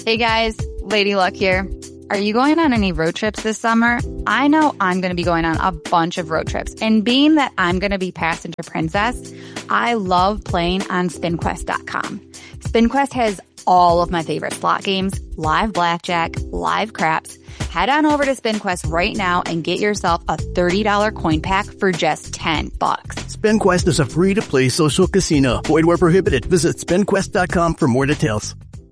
Hey guys, Lady Luck here. Are you going on any road trips this summer? I know I'm going to be going on a bunch of road trips. And being that I'm going to be passenger princess, I love playing on SpinQuest.com. SpinQuest has all of my favorite slot games, live blackjack, live craps. Head on over to SpinQuest right now and get yourself a $30 coin pack for just $10. SpinQuest is a free-to-play social casino. Void where prohibited. Visit SpinQuest.com for more details.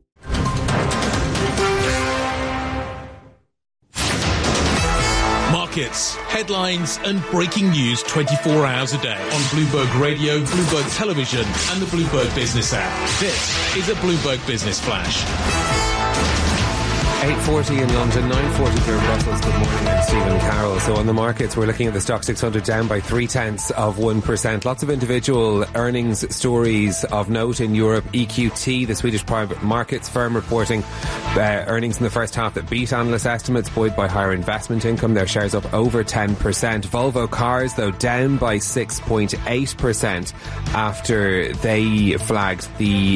Markets, headlines and breaking news 24 hours a day on Bloomberg Radio, Bloomberg Television and the Bloomberg Business app. This is a Bloomberg Business Flash. 8:40 in London, 9:40 here in Brussels. Good morning, I'm Stephen Carroll. So on the markets, we're looking at the Stock 600 down by 0.3%. Lots of individual earnings stories of note in Europe. EQT, the Swedish private markets firm, reporting earnings in the first half that beat analyst estimates, buoyed by higher investment income. Their shares up over 10%. Volvo Cars, though, down by 6.8% after they flagged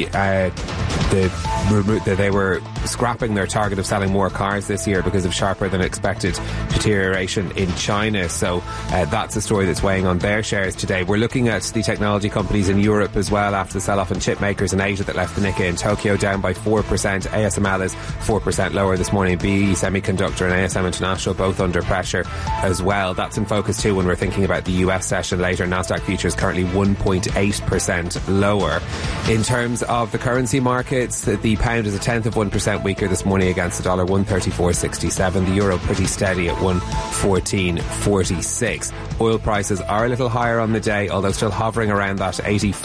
that they were scrapping their target of selling more cars this year because of sharper than expected deterioration in China. So that's a story that's weighing on their shares today. We're looking at the technology companies in Europe as well after the sell-off in chip makers in Asia that left the Nikkei in Tokyo down by 4%. ASML is 4% lower this morning. BE Semiconductor and ASM International both under pressure as well. That's in focus too when we're thinking about the US session later. Nasdaq futures currently 1.8% lower. In terms of the currency markets, the pound is 0.1% weaker this morning against the dollar, 134.67. The euro pretty steady at 114.46. Oil prices are a little higher on the day, although still hovering around that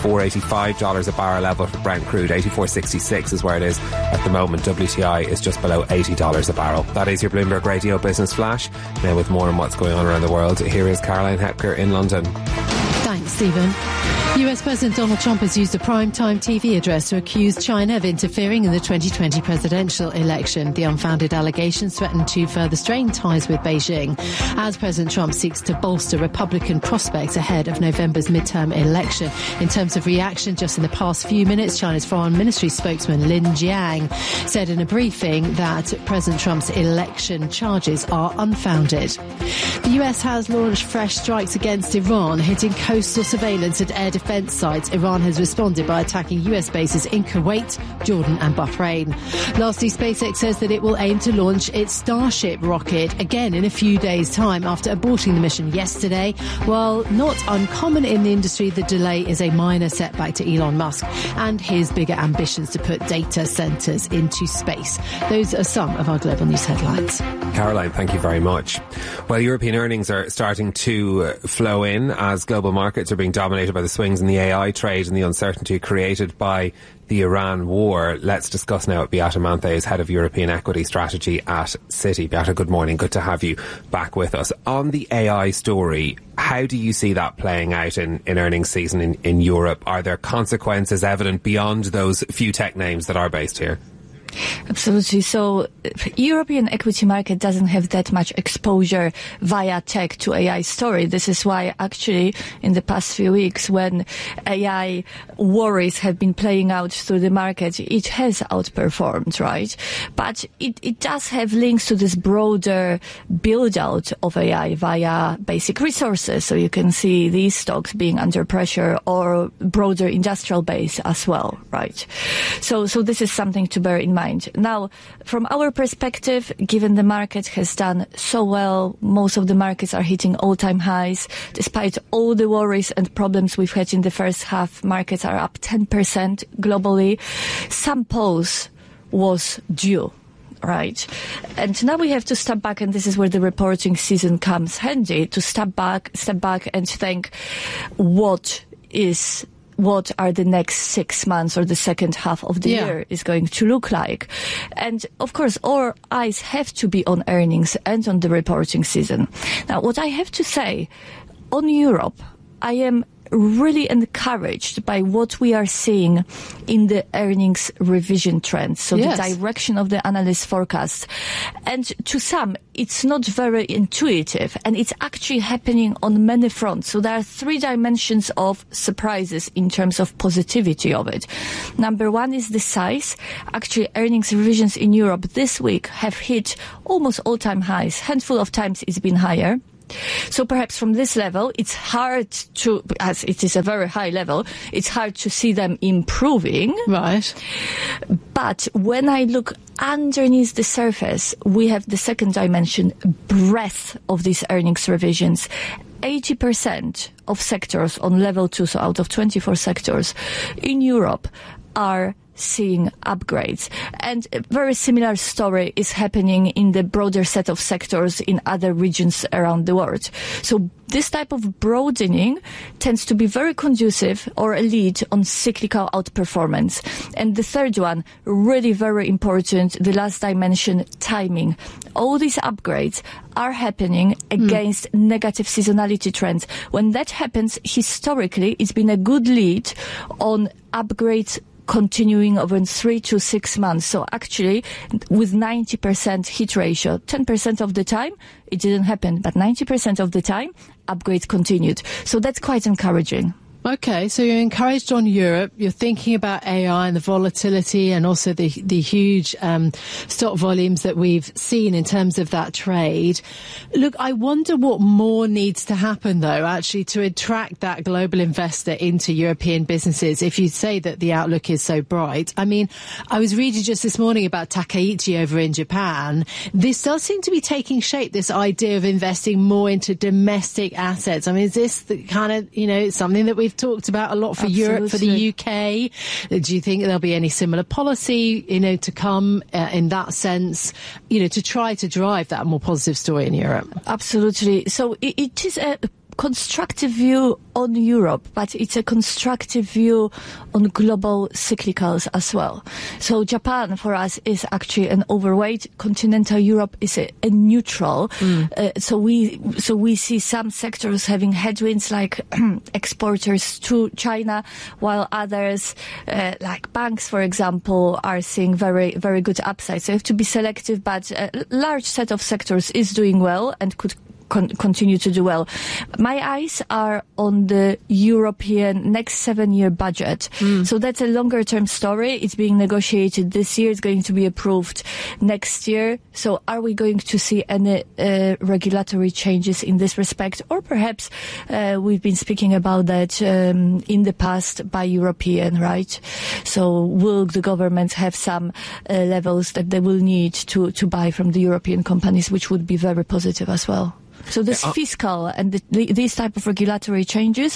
$85 a barrel level for Brent crude. 84.66 is where it is at the moment. WTI is just below $80 a barrel. That is your Bloomberg Radio Business Flash. Now with more on what's going on around the world, here is Caroline Hepker in London. Thanks, Stephen. US President Donald Trump has used a primetime TV address to accuse China of interfering in the 2020 presidential election. The unfounded allegations threaten to further strain ties with Beijing as President Trump seeks to bolster Republican prospects ahead of November's midterm election. In terms of reaction, just in the past few minutes, China's Foreign Ministry spokesman Lin Jiang said in a briefing that President Trump's election charges are unfounded. The US has launched fresh strikes against Iran, hitting coastal surveillance and air defense sites. Iran has responded by attacking US bases in Kuwait, Jordan and Bahrain. Lastly, SpaceX says that it will aim to launch its Starship rocket again in a few days' time after aborting the mission yesterday. While not uncommon in the industry, the delay is a minor setback to Elon Musk and his bigger ambitions to put data centres into space. Those are some of our global news headlines. Caroline, thank you very much. Well, European earnings are starting to flow in as global markets are being dominated by the swings in the AI trade and the uncertainty created by the Iran war. Let's discuss now with Beata Manthe, head of European equity strategy at Citi. Beata, good morning. Good to have you back with us. On the AI story, how do you see that playing out in earnings season in Europe? Are there consequences evident beyond those few tech names that are based here? Absolutely. So European equity market doesn't have that much exposure via tech to AI story. This is why actually in the past few weeks when AI worries have been playing out through the market, it has outperformed, right? But it does have links to this broader build out of AI via basic resources. So you can see these stocks being under pressure or broader industrial base as well, right? So this is something to bear in mind. Now, from our perspective, given the market has done so well, most of the markets are hitting all-time highs. Despite all the worries and problems we've had in the first half, markets are up 10% globally. Some pause was due. Right. And now we have to step back, and this is where the reporting season comes handy, to step back and think what are the next 6 months or the second half of the year is going to look like. And of course, our eyes have to be on earnings and on the reporting season. Now, what I have to say on Europe, I am really encouraged by what we are seeing in the earnings revision trends. So the direction of the analyst forecasts. And to some, it's not very intuitive, and it's actually happening on many fronts. So there are 3 dimensions of surprises in terms of positivity of it. Number 1 is the size. Actually, earnings revisions in Europe this week have hit almost all-time highs. Handful of times it's been higher. So perhaps from this level, it's hard to, as it is a very high level, it's hard to see them improving. Right. But when I look underneath the surface, we have the second dimension, breadth of these earnings revisions. 80% of sectors on level 2, so out of 24 sectors in Europe, are seeing upgrades. And a very similar story is happening in the broader set of sectors in other regions around the world. So this type of broadening tends to be very conducive or a lead on cyclical outperformance. And the third one, really very important, the last dimension, timing. All these upgrades are happening against negative seasonality trends. When that happens, historically, it's been a good lead on upgrades continuing over 3 to 6 months. So actually, with 90% hit ratio, 10% of the time, it didn't happen, but 90% of the time, upgrades continued. So that's quite encouraging. Okay, so you're encouraged on Europe. You're thinking about AI and the volatility and also the huge stock volumes that we've seen in terms of that trade. Look, I wonder what more needs to happen, though, actually, to attract that global investor into European businesses, if you say that the outlook is so bright. I mean, I was reading just this morning about Takaichi over in Japan. This does seem to be taking shape, this idea of investing more into domestic assets. I mean, is this the kind of, something that we've talked about a lot for Europe, for the UK? Do you think there'll be any similar policy, to come in that sense, to try to drive that more positive story in Europe? Absolutely. So it is a constructive view on Europe, but it's a constructive view on global cyclicals as well. So Japan for us is actually an overweight. Continental Europe is a neutral. So we see some sectors having headwinds like exporters to China, while others like banks, for example, are seeing very, very good upside. So you have to be selective, but a large set of sectors is doing well and could continue to do well. My eyes are on the European next 7-year budget. So that's a longer term story. It's being negotiated this year. It's going to be approved next year. So are we going to see any regulatory changes in this respect? Or perhaps we've been speaking about that in the past by European, right? So will the governments have some levels that they will need to buy from the European companies, which would be very positive as well? So this fiscal and these type of regulatory changes,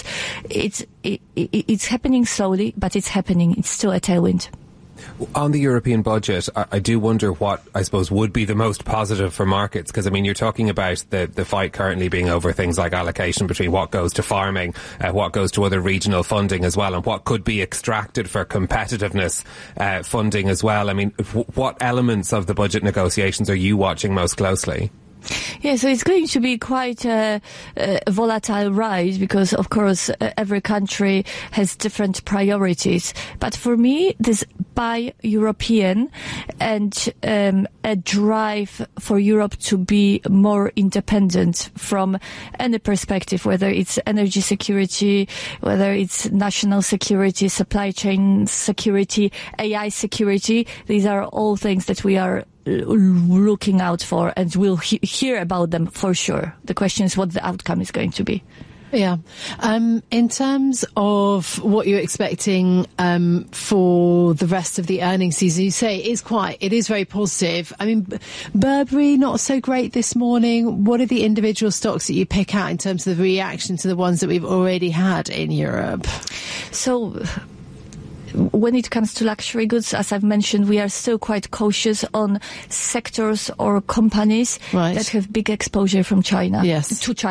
it's happening slowly, but it's happening. It's still a tailwind. On the European budget, I do wonder what, I suppose, would be the most positive for markets, because, you're talking about the fight currently being over things like allocation between what goes to farming, what goes to other regional funding as well, and what could be extracted for competitiveness funding as well. What elements of the budget negotiations are you watching most closely? Yeah, so it's going to be quite a volatile ride because, of course, every country has different priorities. But for me, this buy European and a drive for Europe to be more independent from any perspective, whether it's energy security, whether it's national security, supply chain security, AI security. These are all things that we are looking out for, and we'll hear about them for sure. The question is what the outcome is going to be. Yeah. In terms of what you're expecting for the rest of the earnings season, you say it is very positive. Burberry, not so great this morning. What are the individual stocks that you pick out in terms of the reaction to the ones that we've already had in Europe? So when it comes to luxury goods, as I've mentioned, we are still quite cautious on sectors or companies that have big exposure from China to China.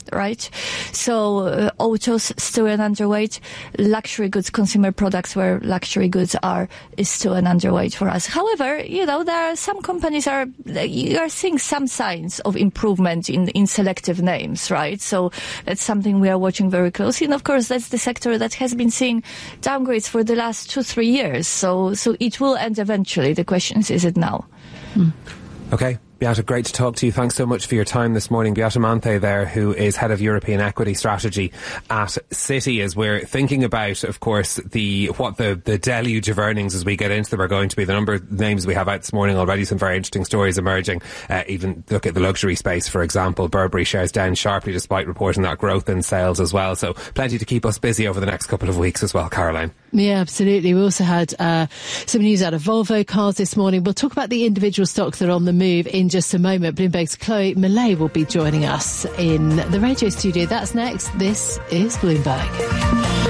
right? So autos still an underweight. Luxury goods, consumer products where luxury goods is still an underweight for us. However, you know, there are some companies you are seeing some signs of improvement in selective names, right? So that's something we are watching very closely. And of course, that's the sector that has been seeing downgrades for the last 2-3 years. So it will end eventually. The question is it now? Okay. Beata, great to talk to you. Thanks so much for your time this morning. Beata Manthe there, who is Head of European Equity Strategy at Citi, as we're thinking about, of course, what the deluge of earnings as we get into them are going to be. The number of names we have out this morning already, some very interesting stories emerging. Even look at the luxury space, for example. Burberry shares down sharply despite reporting that growth in sales as well. So plenty to keep us busy over the next couple of weeks as well, Caroline. Yeah, absolutely. We also had some news out of Volvo Cars this morning. We'll talk about the individual stocks that are on the move in just a moment. Bloomberg's Chloe Millay will be joining us in the radio studio. That's next. This is Bloomberg.